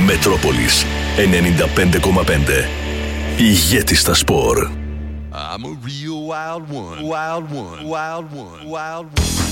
Μετρόπολης 95,5. Ηγέτης στα σπορ. I'm a real wild one, wild one, wild one, wild one.